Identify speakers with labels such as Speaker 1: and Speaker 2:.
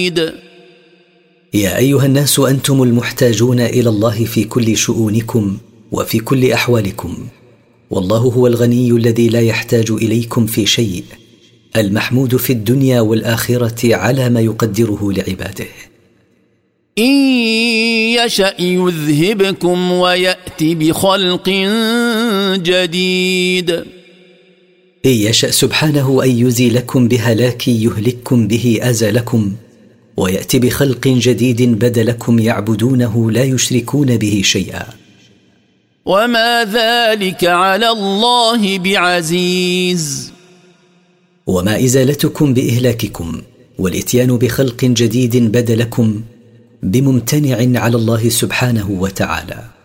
Speaker 1: يا أيها الناس أنتم المحتاجون إلى الله في كل شؤونكم وفي كل أحوالكم، والله هو الغني الذي لا يحتاج إليكم في شيء، المحمود في الدنيا والآخرة على ما يقدره لعباده.
Speaker 2: إن يشأ يذهبكم ويأت بخلق جديد.
Speaker 1: إن يشأ سبحانه أن يزيلكم بهلاك يهلككم به أزالكم، ويأتي بخلق جديد بدلكم يعبدونه لا يشركون به شيئا.
Speaker 2: وما ذلك على الله بعزيز.
Speaker 1: وما إزالتكم بإهلاككم والإتيان بخلق جديد بدلكم بممتنع على الله سبحانه وتعالى.